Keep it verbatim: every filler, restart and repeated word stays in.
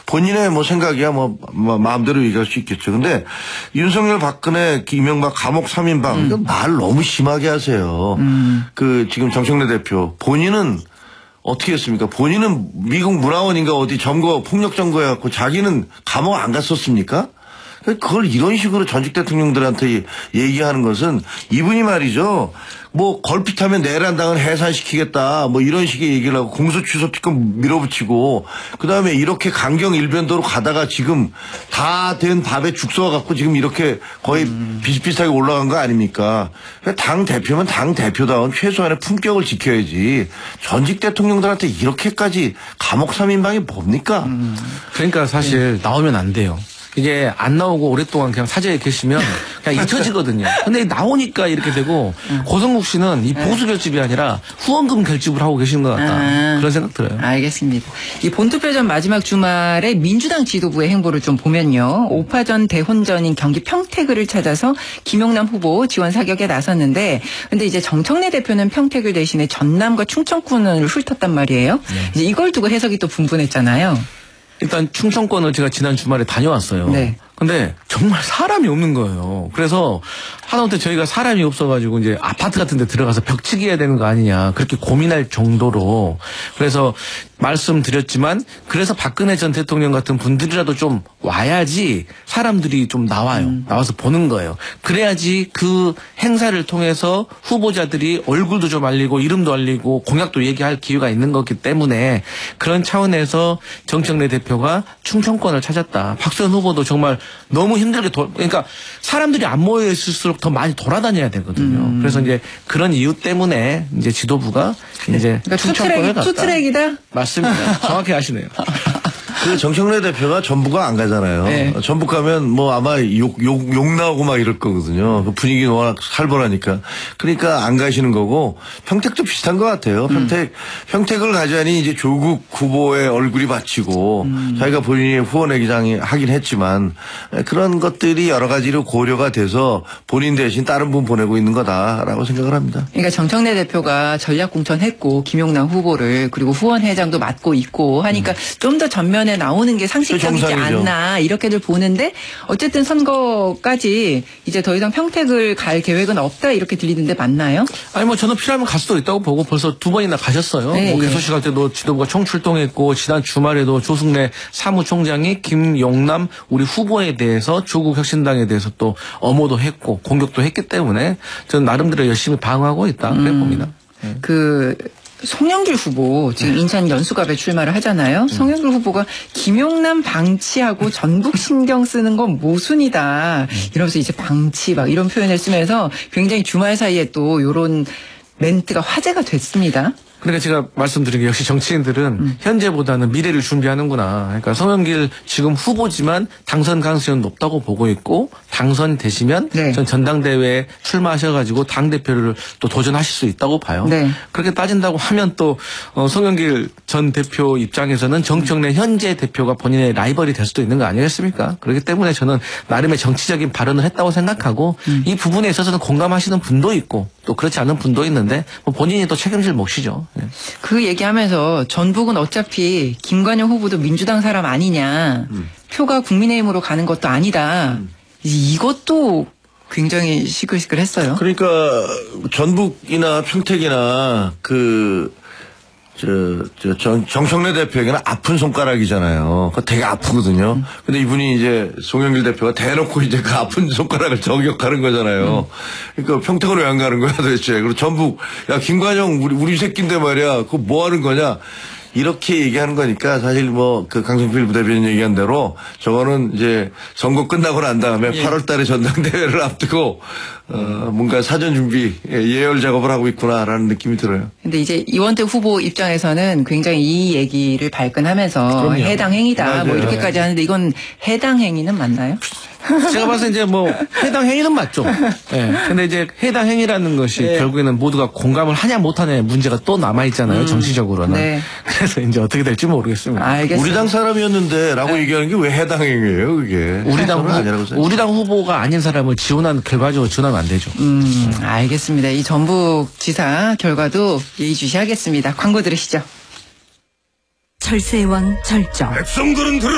본인의 뭐 생각이야 뭐, 뭐 마음대로 얘기할 수 있겠죠. 근데 윤석열, 박근혜, 이명박 감옥 삼 인방 음. 이건 말 너무 심하게 하세요. 음. 그 지금 정청래 대표 본인은 어떻게 했습니까? 본인은 미국 문화원인가 어디 점거 폭력 점거해갖고 자기는 감옥 안 갔었습니까? 그걸 이런 식으로 전직 대통령들한테 얘기하는 것은 이분이 말이죠. 뭐 걸핏하면 내란 당은 해산시키겠다 뭐 이런 식의 얘기를 하고 공소 취소 특검 밀어붙이고 그다음에 이렇게 강경 일변도로 가다가 지금 다 된 밥에 죽 쏘아갖고 지금 이렇게 거의 음. 비슷비슷하게 올라간 거 아닙니까? 당 대표면 당 대표다운 최소한의 품격을 지켜야지 전직 대통령들한테 이렇게까지 감옥 삼 인방이 뭡니까? 음. 그러니까 사실 네. 나오면 안 돼요. 이게 안 나오고 오랫동안 그냥 사저에 계시면 그냥 잊혀지거든요. 근데 나오니까 이렇게 되고 음. 고성국 씨는 이 보수 결집이 아니라 후원금 결집을 하고 계시는 것 같다. 아, 그런 생각 들어요. 알겠습니다. 이 본투표전 마지막 주말에 민주당 지도부의 행보를 좀 보면요. 오파전 대혼전인 경기 평택을 찾아서 김용남 후보 지원 사격에 나섰는데 근데 이제 정청래 대표는 평택을 대신에 전남과 충청권을 훑었단 말이에요. 네. 이제 이걸 두고 해석이 또 분분했잖아요. 일단 충청권을 제가 지난 주말에 다녀왔어요. 네. 근데 정말 사람이 없는 거예요. 그래서 하다못해 저희가 사람이 없어가지고 이제 아파트 같은 데 들어가서 벽치기 해야 되는 거 아니냐 그렇게 고민할 정도로 그래서 말씀드렸지만 그래서 박근혜 전 대통령 같은 분들이라도 좀 와야지 사람들이 좀 나와요. 음. 나와서 보는 거예요. 그래야지 그 행사를 통해서 후보자들이 얼굴도 좀 알리고 이름도 알리고 공약도 얘기할 기회가 있는 거기 때문에 그런 차원에서 정청래 대표가 충청권을 찾았다. 박수현 후보도 정말 너무 힘들게 도, 그러니까 사람들이 안 모여 있을수록 더 많이 돌아다녀야 되거든요. 음. 그래서 이제 그런 이유 때문에 이제 지도부가 이제 그러니까 충청권을 갔다. 투트랙이다. 맞습니다. 정확히 아시네요. 그 정청래 대표가 전북가 안 가잖아요. 네. 전북 가면 뭐 아마 욕, 욕, 욕 나오고 막 이럴 거거든요. 그 분위기가 워낙 살벌하니까. 그러니까 안 가시는 거고 평택도 비슷한 것 같아요. 평택, 음. 평택을 가자니 이제 조국 후보의 얼굴이 받치고 음. 자기가 본인이 후원회기장이 하긴 했지만 그런 것들이 여러 가지로 고려가 돼서 본인 대신 다른 분 보내고 있는 거다라고 생각을 합니다. 그러니까 정청래 대표가 전략공천했고 김용남 후보를 그리고 후원회장도 맡고 있고 하니까 음. 좀 더 전면에 나오는 게 상식적이지 않나 이렇게들 보는데 어쨌든 선거까지 이제 더 이상 평택을 갈 계획은 없다 이렇게 들리는데 맞나요? 아니 뭐 저는 필요하면 갈 수도 있다고 보고 벌써 두 번이나 가셨어요. 네, 뭐 개소식 할 때도 지도부가 총출동했고 지난 주말에도 조승래 사무총장이 김용남 우리 후보에 대해서 조국 혁신당에 대해서 또 엄호도 했고 공격도 했기 때문에 저는 나름대로 열심히 방어하고 있다 그래 음, 봅니다. 네. 그 송영길 후보 지금 인천 연수갑에 출마를 하잖아요. 음. 송영길 후보가 김용남 방치하고 전북 신경 쓰는 건 모순이다. 이러면서 이제 방치 막 이런 표현을 쓰면서 굉장히 주말 사이에 또 이런 멘트가 화제가 됐습니다. 그러니까 제가 말씀드린 게 역시 정치인들은 음. 현재보다는 미래를 준비하는구나. 그러니까 송영길 지금 후보지만 당선 가능성은 높다고 보고 있고 당선되시면 네. 전 전당대회에 출마하셔가지고 당대표를 또 도전하실 수 있다고 봐요. 네. 그렇게 따진다고 하면 또 어, 송영길 전 대표 입장에서는 정청래 현재 대표가 본인의 라이벌이 될 수도 있는 거 아니겠습니까? 그렇기 때문에 저는 나름의 정치적인 발언을 했다고 생각하고 음. 이 부분에 있어서는 공감하시는 분도 있고 또 그렇지 않은 분도 있는데 뭐 본인이 또 책임질 몫이죠. 네. 그 얘기하면서 전북은 어차피 김관영 후보도 민주당 사람 아니냐. 음. 표가 국민의힘으로 가는 것도 아니다. 음. 이것도 굉장히 시끌시끌했어요. 그러니까 전북이나 평택이나 그 저, 저, 정, 정청래 대표에게는 아픈 손가락이잖아요. 그거 되게 아프거든요. 음. 근데 이분이 이제 송영길 대표가 대놓고 이제 그 아픈 손가락을 저격하는 거잖아요. 음. 그러니까 평택으로 왜 안 가는 거야 도대체. 그리고 전북, 야, 김관영, 우리, 우리 새끼인데 말이야. 그거 뭐 하는 거냐. 이렇게 얘기하는 거니까 사실 뭐 그 강성필 부대변인 얘기한 대로 저거는 이제 선거 끝나고 난 다음에 예. 팔월 달에 전당대회를 앞두고 어 뭔가 사전 준비 예열 작업을 하고 있구나라는 느낌이 들어요. 근데 이제 이원택 후보 입장에서는 굉장히 이 얘기를 발끈하면서 그럼요. 해당 행위다 맞아요. 뭐 이렇게까지 하는데 이건 해당 행위는 맞나요? 제가 봐서 이제 뭐 해당 행위는 맞죠. 예. 네. 근데 이제 해당 행위라는 것이 네. 결국에는 모두가 공감을 하냐 못하냐의 문제가 또 남아 있잖아요. 음. 정치적으로는. 네. 그래서 이제 어떻게 될지 모르겠습니다. 알겠습니다. 우리 당 사람이었는데라고 네. 얘기하는 게 왜 해당 행위예요, 그게? 우리 당 후, 우리 당 후보가 아닌 사람을 지원한 결과적으로 지원하면 안 되죠. 음, 알겠습니다. 이 전북지사 결과도 예의주시하겠습니다. 광고 들으시죠. 철새의 왕 절정. 백성들은 들으라.